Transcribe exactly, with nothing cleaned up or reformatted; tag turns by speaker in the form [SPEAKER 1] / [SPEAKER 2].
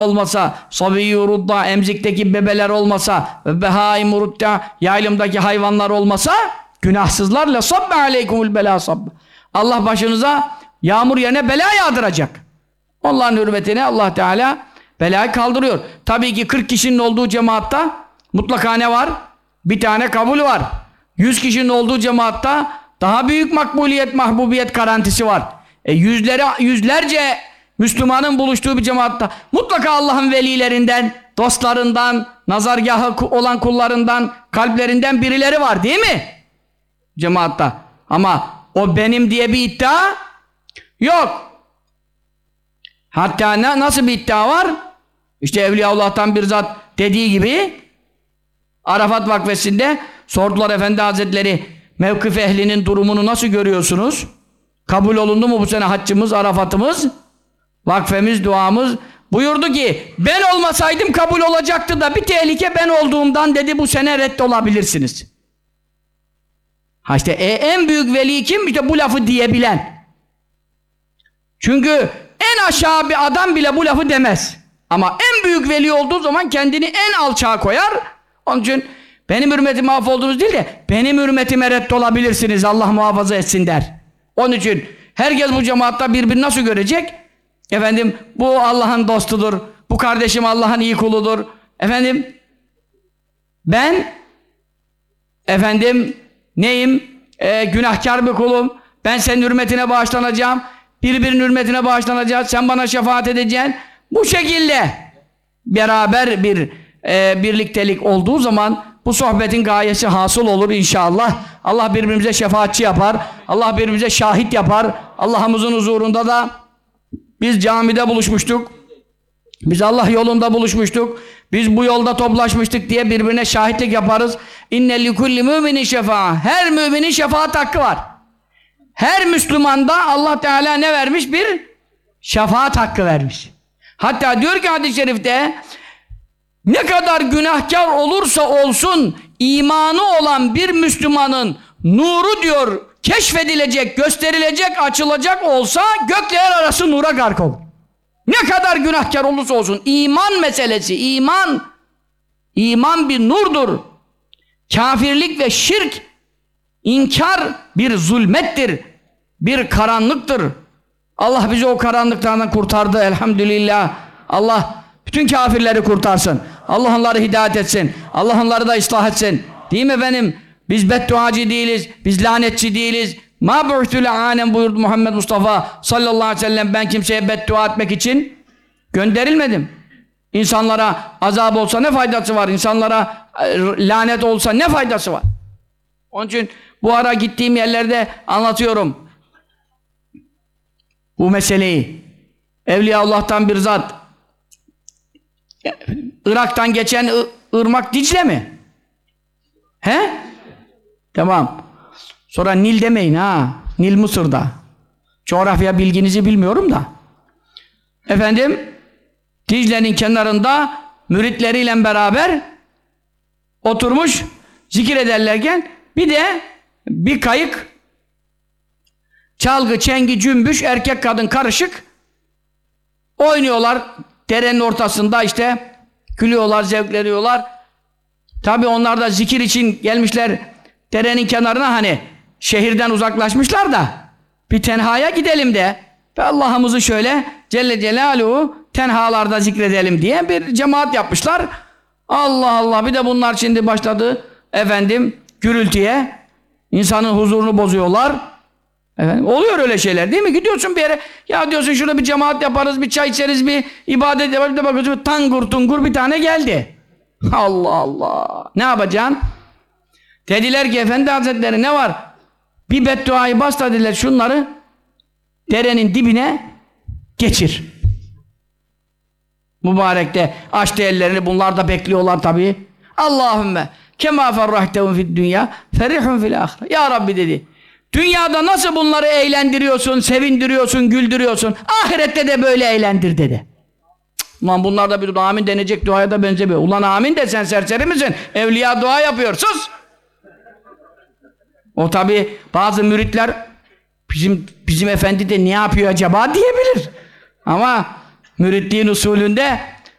[SPEAKER 1] olmasa, sabiyyü rudda, emzikteki bebeler olmasa, behaim rudda, yaylımdaki hayvanlar olmasa, günahsızlarla sabbe aleykumul bela sabbe. Allah başınıza yağmur yerine bela yağdıracak. Allah'ın hürmetine Allah Teala belayı kaldırıyor. Tabii ki kırk kişinin olduğu cemaatta mutlaka ne var? Bir tane kabul var. yüz kişinin olduğu cemaatta daha büyük makbuliyet, mahbubiyet garantisi var. E yüzlere, yüzlerce Müslümanın buluştuğu bir cemaatta mutlaka Allah'ın velilerinden, dostlarından, nazargahı olan kullarından, kalplerinden birileri var değil mi? Cemaatta. Ama o benim diye bir iddia yok. Hatta ne, nasıl bir iddia var? İşte Evliyaullah'tan bir zat dediği gibi Arafat vakfesinde sordular Efendi Hazretleri, mevkif ehlinin durumunu nasıl görüyorsunuz? Kabul olundu mu bu sene haccımız, Arafat'ımız? Vakfemiz, duamız. Buyurdu ki ben olmasaydım kabul olacaktı da bir tehlike ben olduğumdan dedi, bu sene reddolabilirsiniz. Ha işte e, en büyük veli kim? İşte bu lafı diyebilen. Çünkü en aşağı bir adam bile bu lafı demez. Ama en büyük veli olduğu zaman kendini en alçağa koyar. Onun için benim hürmetim mahvoldunuz değil de benim hürmetime reddolabilirsiniz, Allah muhafaza etsin der. Onun için herkes bu cemaatta birbirini nasıl görecek? Efendim bu Allah'ın dostudur. Bu kardeşim Allah'ın iyi kuludur. Efendim ben efendim neyim? Ee, günahkar bir kulum. Ben senin hürmetine bağışlanacağım. Birbirinin hürmetine bağışlanacağız. Sen bana şefaat edeceksin. Bu şekilde beraber bir e, birliktelik olduğu zaman bu sohbetin gayesi hasıl olur inşallah. Allah birbirimize şefaatçi yapar. Allah birbirimize şahit yapar. Allah'ımızın huzurunda da biz camide buluşmuştuk. Biz Allah yolunda buluşmuştuk. Biz bu yolda toplaşmıştık diye birbirine şahitlik yaparız. İnne likulli müminin şefa'a. Her müminin şefaat hakkı var. Her Müslümanda Allah Teala ne vermiş? Bir şefaat hakkı vermiş. Hatta diyor ki hadis-i şerifte, ne kadar günahkar olursa olsun imanı olan bir Müslümanın nuru diyor keşfedilecek, gösterilecek, açılacak olsa gökler arası nura gark olur. Ne kadar günahkar olursa olsun iman meselesi, iman iman bir nurdur. Kafirlik ve şirk, inkar bir zulmettir, bir karanlıktır. Allah bizi o karanlıklardan kurtardı elhamdülillah. Allah bütün kafirleri kurtarsın. Allah onları hidayet etsin. Allah onları da ıslah etsin. Değil mi efendim? Biz bedduacı değiliz. Biz lanetçi değiliz. Ma bu'tü le'anen buyurdu Muhammed Mustafa sallallahu aleyhi ve sellem. Ben kimseye beddua etmek için gönderilmedim. İnsanlara azap olsa ne faydası var? İnsanlara lanet olsa ne faydası var? Onun için bu ara gittiğim yerlerde anlatıyorum bu meseleyi. Evliyaullah'tan bir zat, Irak'tan geçen ırmak Dicle mi? He? Tamam. Sonra Nil demeyin ha. Nil Mısır'da. Coğrafya bilginizi bilmiyorum da. Efendim Dicle'nin kenarında müritleriyle beraber oturmuş zikir ederlerken bir de bir kayık çalgı, çengi, cümbüş, erkek kadın karışık oynuyorlar. Derenin ortasında işte gülüyorlar, zevkleniyorlar. Tabi onlar da zikir için gelmişler derenin kenarına, hani şehirden uzaklaşmışlar da bir tenhaya gidelim de ve Allah'ımızı şöyle Celle Celaluhu tenhalarda zikredelim diye bir cemaat yapmışlar. Allah Allah, bir de bunlar şimdi başladı efendim gürültüye, insanın huzurunu bozuyorlar. Efendim, oluyor öyle şeyler değil mi? Gidiyorsun bir yere, ya diyorsun şurada bir cemaat yaparız, bir çay içeriz, bir ibadet yaparız, bir de bakıyorsun tangur tungur bir tane geldi. Allah Allah! Ne yapacaksın? Dediler ki Efendi Hazretleri ne var? Bir bedduayı bas da dediler, şunları derenin dibine geçir. Mübarek de açtı ellerini, bunlar da bekliyorlar tabii. Allahümme kemâ ferrahtehum fid dünya ferihun fil ahire. Ya Rabbi dedi. Dünyada nasıl bunları eğlendiriyorsun, sevindiriyorsun, güldürüyorsun, ahirette de böyle eğlendir dedi. Cık, ulan bunlar da bir amin denecek duaya da benzemiyor. Ulan amin de sen serseri misin? Evliya dua yapıyor, sus! O tabi bazı müritler bizim bizim efendi de ne yapıyor acaba diyebilir. Ama müritliğin usulünde